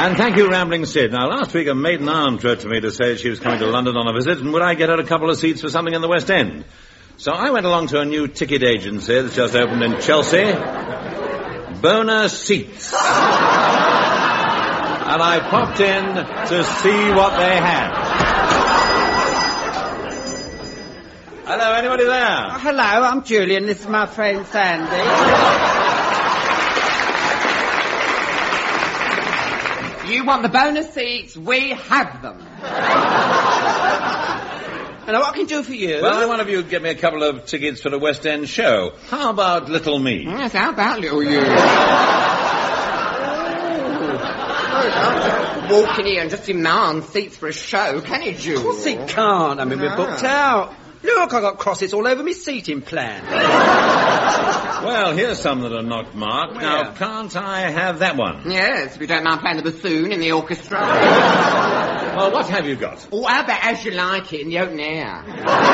And thank you, Rambling Sid. Now, last week a maiden aunt wrote to me to say she was coming to London on a visit, and would I get her a couple of seats for something in the West End? So I went along to a new ticket agency that's just opened in Chelsea. Boner Seats. And I popped in to see what they had. Hello, anybody there? Oh, hello, I'm Julian. This is my friend Sandy. You want the bonus seats? We have them. Hello, what can I do for you? Well, one of you get me a couple of tickets for the West End show. How about Little Me? Yes, how about little you? Walk in here and just demand seats for a show, can you, Jules? Of course he can't. I mean, we're booked out. Look, I got crosses all over my seating plan. Well, here's some that are not marked. Where? Now, can't I have that one? Yes, if you don't mind playing the bassoon in the orchestra. Well, what have you got? Oh, how about As You Like It in the open air?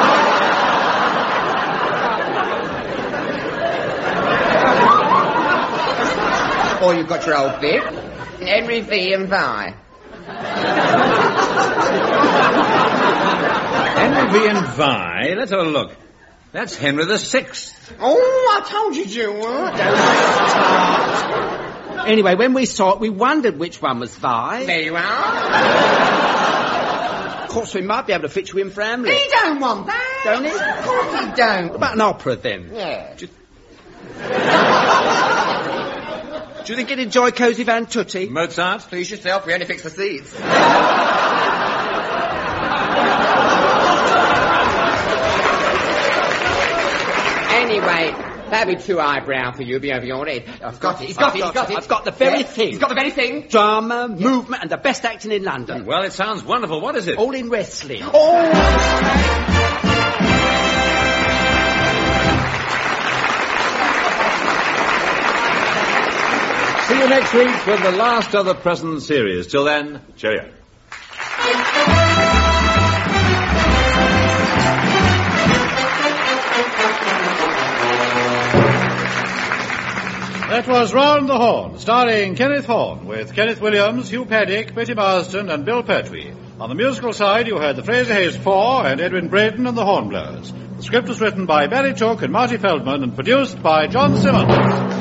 Or you've got your old bit, Henry V and Vi. Henry V and Vi? Let's have a look. That's Henry the Sixth. Oh, I told you, Jewel. Anyway, when we saw it, we wondered which one was Vi. There you are. Of course, we might be able to fit you in for Hamlet. He don't want that. Don't he? Of course he don't. What about an opera, then? Yeah. Do you think you'd enjoy Così fan tutte? Mozart? Please yourself, we only fix the seats. Anyway, that'd be too eyebrow for you, be over your head. I've got it, he's got it. I've got the very thing. He's got the very thing. Drama, movement, and the best acting in London. Well, it sounds wonderful. What is it? All in wrestling. Oh! See you next week with the last of the present series. Till then, cheerio. That was Round the Horn, starring Kenneth Horne, with Kenneth Williams, Hugh Paddick, Betty Marsden, and Bill Pertwee. On the musical side, you heard the Fraser Hayes Four and Edwin Braden and the Hornblowers. The script was written by Barry Took and Marty Feldman and produced by John Simmons.